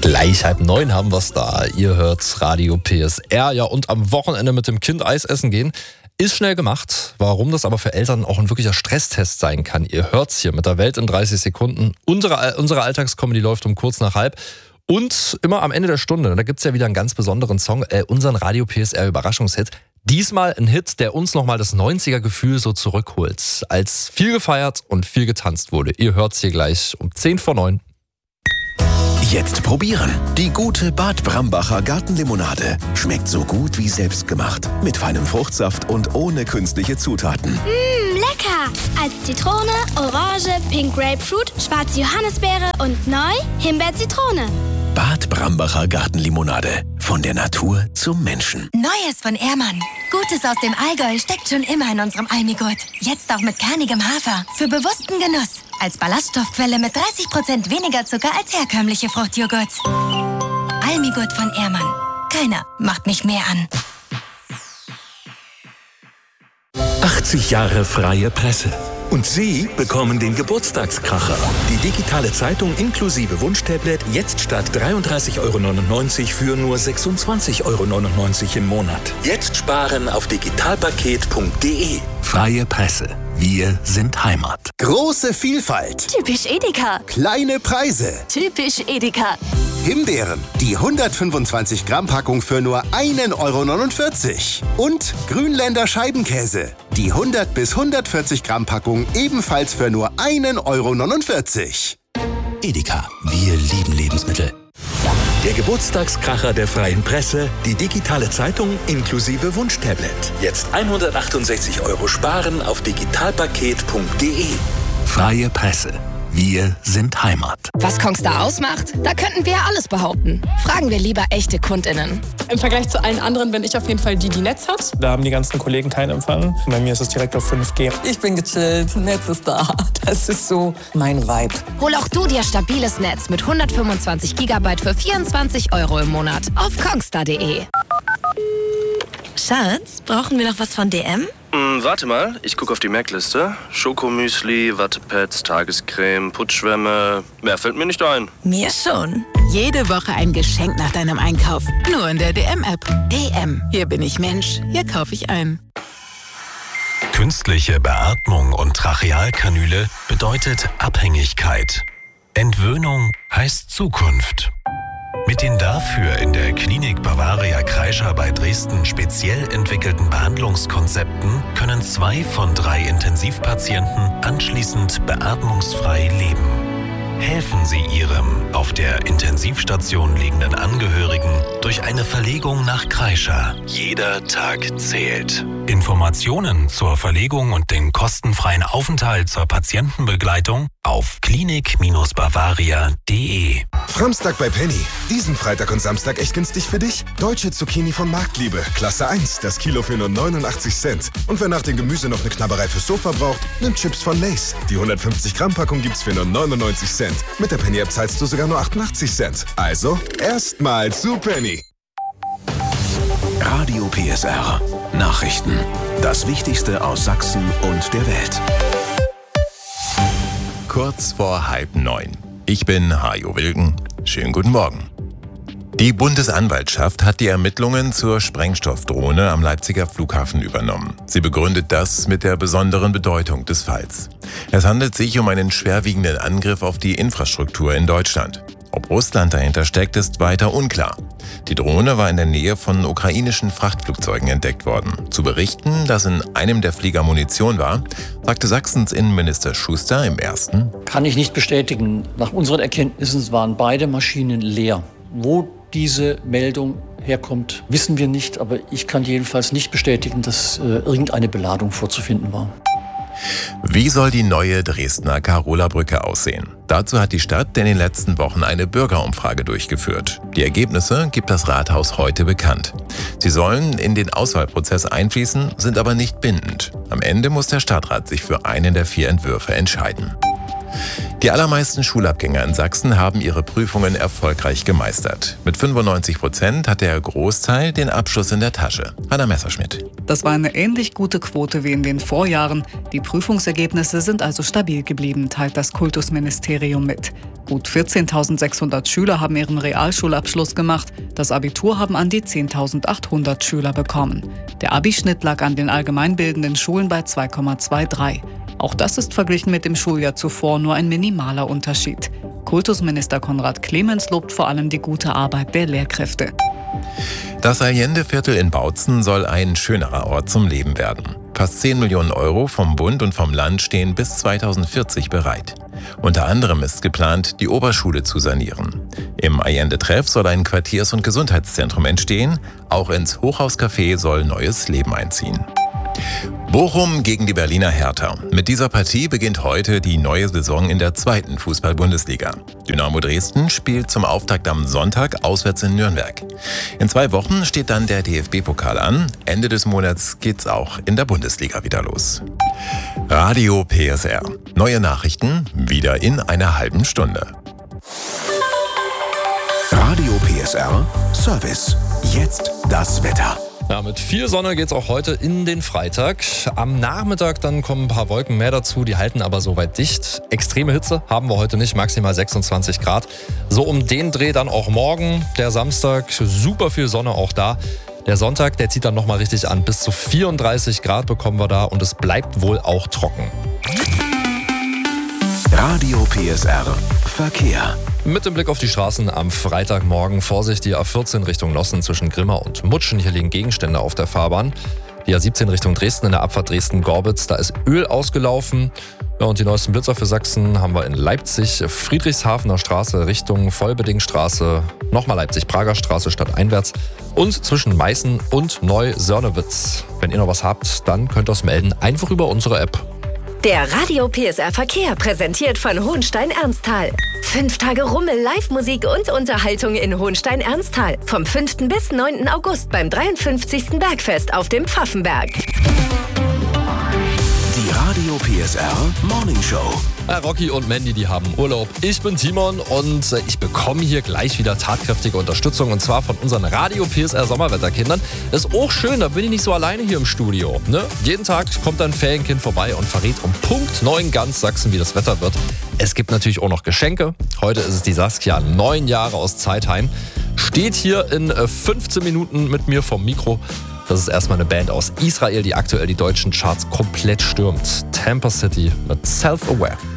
Gleich 8:30 haben wir es da. Ihr hört Radio PSR. Ja, und am Wochenende mit dem Kind Eis essen gehen ist schnell gemacht. Warum das aber für Eltern auch ein wirklicher Stresstest sein kann, ihr hört's hier mit der Welt in 30 Sekunden. Unsere Alltagscomedy läuft um kurz nach halb. Und immer am Ende der Stunde, da gibt's ja wieder einen ganz besonderen Song, unseren Radio PSR Überraschungshit. Diesmal ein Hit, der uns nochmal das 90er-Gefühl so zurückholt, als viel gefeiert und viel getanzt wurde. Ihr hört's hier gleich um 8:50. Jetzt probieren. Die gute Bad Brambacher Gartenlimonade. Schmeckt so gut wie selbstgemacht. Mit feinem Fruchtsaft und ohne künstliche Zutaten. Lecker! Als Zitrone, Orange, Pink Grapefruit, schwarze Johannisbeere und neu Himbeer-Zitrone. Bad Brambacher Gartenlimonade. Von der Natur zum Menschen. Neues von Ehrmann. Gutes aus dem Allgäu steckt schon immer in unserem Almigurt. Jetzt auch mit kernigem Hafer. Für bewussten Genuss. Als Ballaststoffquelle mit 30% weniger Zucker als herkömmliche Fruchtjoghurts. Almigurt von Ehrmann. Keiner macht mich mehr an. 80 Jahre freie Presse. Und Sie bekommen den Geburtstagskracher. Die digitale Zeitung inklusive Wunschtablet jetzt statt 33,99 € für nur 26,99 € im Monat. Jetzt sparen auf digitalpaket.de. Freie Presse. Wir sind Heimat. Große Vielfalt. Typisch Edeka. Kleine Preise. Typisch Edeka. Himbeeren. Die 125 Gramm Packung für nur 1,49 €. Und Grünländer Scheibenkäse. Die 100 bis 140 Gramm Packung ebenfalls für nur 1,49 €. Edeka. Wir lieben Lebensmittel. Der Geburtstagskracher der freien Presse, die digitale Zeitung inklusive Wunschtablet. Jetzt 168 € sparen auf digitalpaket.de. Freie Presse. Wir sind Heimat. Was Kongstar ausmacht? Da könnten wir ja alles behaupten. Fragen wir lieber echte KundInnen. Im Vergleich zu allen anderen bin ich auf jeden Fall die Netz hat. Da haben die ganzen Kollegen keinen Empfang. Bei mir ist es direkt auf 5G. Ich bin gechillt, Netz ist da. Das ist so mein Vibe. Hol auch du dir stabiles Netz mit 125 GB für 24 € im Monat auf kongstar.de. Schatz, brauchen wir noch was von DM? Warte mal, ich gucke auf die Merkliste. Schokomüsli, Wattepads, Tagescreme, Putzschwämme. Mehr fällt mir nicht ein. Mir schon. Jede Woche ein Geschenk nach deinem Einkauf. Nur in der DM-App. DM. Hier bin ich Mensch. Hier kaufe ich ein. Künstliche Beatmung und Trachealkanüle bedeutet Abhängigkeit. Entwöhnung heißt Zukunft. Mit den dafür in der Klinik Bavaria Kreischer bei Dresden speziell entwickelten Behandlungskonzepten können 2 von 3 Intensivpatienten anschließend beatmungsfrei leben. Helfen Sie Ihrem auf der Intensivstation liegenden Angehörigen durch eine Verlegung nach Kreischer. Jeder Tag zählt. Informationen zur Verlegung und den kostenfreien Aufenthalt zur Patientenbegleitung auf klinik-bavaria.de. Samstag bei Penny. Diesen Freitag und Samstag echt günstig für dich. Deutsche Zucchini von Marktliebe. Klasse 1. Das Kilo für nur 89 Cent. Und wer nach dem Gemüse noch eine Knabberei fürs Sofa braucht, nimmt Chips von Lay's. Die 150 Gramm Packung gibt's für nur 99 Cent. Mit der Penny-App zahlst du sogar nur 88 Cent. Also, erstmal zu Penny. Radio PSR. Nachrichten. Das Wichtigste aus Sachsen und der Welt. Kurz vor 8:30. Ich bin Hajo Wilken. Schönen guten Morgen. Die Bundesanwaltschaft hat die Ermittlungen zur Sprengstoffdrohne am Leipziger Flughafen übernommen. Sie begründet das mit der besonderen Bedeutung des Falls. Es handelt sich um einen schwerwiegenden Angriff auf die Infrastruktur in Deutschland. Ob Russland dahinter steckt, ist weiter unklar. Die Drohne war in der Nähe von ukrainischen Frachtflugzeugen entdeckt worden. Zu berichten, dass in einem der Flieger Munition war, sagte Sachsens Innenminister Schuster im ersten: Kann ich nicht bestätigen. Nach unseren Erkenntnissen waren beide Maschinen leer. Wo diese Meldung herkommt, wissen wir nicht, aber ich kann jedenfalls nicht bestätigen, dass irgendeine Beladung vorzufinden war. Wie soll die neue Dresdner Karola-Brücke aussehen? Dazu hat die Stadt in den letzten Wochen eine Bürgerumfrage durchgeführt. Die Ergebnisse gibt das Rathaus heute bekannt. Sie sollen in den Auswahlprozess einfließen, sind aber nicht bindend. Am Ende muss der Stadtrat sich für einen der 4 Entwürfe entscheiden. Die allermeisten Schulabgänger in Sachsen haben ihre Prüfungen erfolgreich gemeistert. Mit 95% hat der Großteil den Abschluss in der Tasche. Hanna Messerschmidt. Das war eine ähnlich gute Quote wie in den Vorjahren. Die Prüfungsergebnisse sind also stabil geblieben, teilt das Kultusministerium mit. Gut 14.600 Schüler haben ihren Realschulabschluss gemacht. Das Abitur haben an die 10.800 Schüler bekommen. Der Abi-Schnitt lag an den allgemeinbildenden Schulen bei 2,23. Auch das ist verglichen mit dem Schuljahr zuvor nur ein minimaler Unterschied. Kultusminister Konrad Clemens lobt vor allem die gute Arbeit der Lehrkräfte. Das Allende-Viertel in Bautzen soll ein schönerer Ort zum Leben werden. Fast 10 Millionen Euro vom Bund und vom Land stehen bis 2040 bereit. Unter anderem ist geplant, die Oberschule zu sanieren. Im Allende-Treff soll ein Quartiers- und Gesundheitszentrum entstehen. Auch ins Hochhauscafé soll neues Leben einziehen. Bochum gegen die Berliner Hertha. Mit dieser Partie beginnt heute die neue Saison in der 2. Fußball-Bundesliga. Dynamo Dresden spielt zum Auftakt am Sonntag auswärts in Nürnberg. In 2 Wochen steht dann der DFB-Pokal an. Ende des Monats geht's auch in der Bundesliga wieder los. Radio PSR. Neue Nachrichten wieder in einer halben Stunde. Radio PSR Service. Jetzt das Wetter. Ja, mit viel Sonne geht's auch heute in den Freitag. Am Nachmittag dann kommen ein paar Wolken mehr dazu, die halten aber soweit dicht. Extreme Hitze haben wir heute nicht, maximal 26 Grad. So um den Dreh dann auch morgen, der Samstag, super viel Sonne auch da. Der Sonntag, der zieht dann nochmal richtig an. Bis zu 34 Grad bekommen wir da und es bleibt wohl auch trocken. Radio PSR Verkehr. Mit dem Blick auf die Straßen am Freitagmorgen. Vorsicht, die A14 Richtung Nossen zwischen Grimma und Mutschen. Hier liegen Gegenstände auf der Fahrbahn. Die A17 Richtung Dresden in der Abfahrt Dresden-Gorbitz. Da ist Öl ausgelaufen. Ja, und die neuesten Blitzer für Sachsen haben wir in Leipzig. Friedrichshafener Straße Richtung Vollbedingstraße. Nochmal Leipzig-Prager Straße stadteinwärts. Und zwischen Meißen und Neu-Sörnewitz. Wenn ihr noch was habt, dann könnt ihr es melden. Einfach über unsere App. Der Radio PSR Verkehr präsentiert von Hohenstein-Ernsthal. 5 Tage Rummel, Live-Musik und Unterhaltung in Hohenstein-Ernsthal. Vom 5. bis 9. August beim 53. Bergfest auf dem Pfaffenberg. Die Radio PSR Morning Show. Rocky und Mandy, die haben Urlaub. Ich bin Timon und ich bekomme hier gleich wieder tatkräftige Unterstützung und zwar von unseren Radio PSR Sommerwetterkindern. Das ist auch schön, da bin ich nicht so alleine hier im Studio. Ne? Jeden Tag kommt ein Ferienkind vorbei und verrät um Punkt 9 ganz Sachsen, wie das Wetter wird. Es gibt natürlich auch noch Geschenke. Heute ist es die Saskia, 9 Jahre aus Zeitheim. Steht hier in 15 Minuten mit mir vom Mikro. Das ist erstmal eine Band aus Israel, die aktuell die deutschen Charts komplett stürmt. Tampa City mit Self-Aware.